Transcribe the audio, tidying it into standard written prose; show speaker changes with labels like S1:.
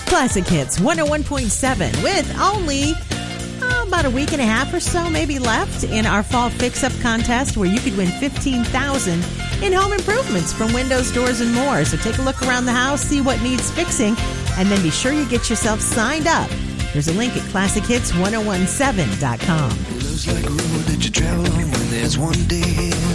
S1: Classic Hits 101.7 with only about a week and a half or so maybe left in our fall fix-up contest where you could win $15,000 in home improvements from windows, doors, and more. So take a look around the house, see what needs fixing, and then be sure you get yourself signed up. There's a link at ClassicHits1017.com.
S2: Love's like a road that you travel on when there's one day.